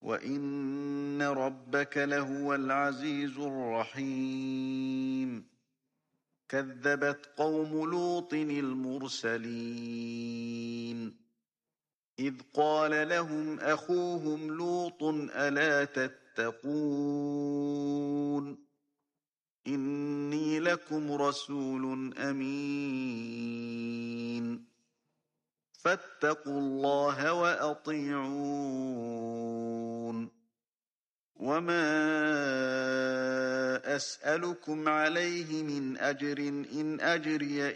وَإِنَّ رَبَّكَ لَهُوَ الْعَزِيزُ الرَّحِيمُ كَذَّبَتْ قَوْمُ لُوطٍ الْمُرْسَلِينَ إِذْ قَالَ لَهُمْ أَخُوهُمْ لُوطٌ أَلَا تَتَّقُونَ إِنِّي لَكُمْ رَسُولٌ أَمِينٌ فَاتَّقُوا اللَّهَ وَأَطِيعُونِ وَمَا أَسْأَلُكُمْ عَلَيْهِ مِنْ أَجْرٍ إِنْ أَجْرِيَ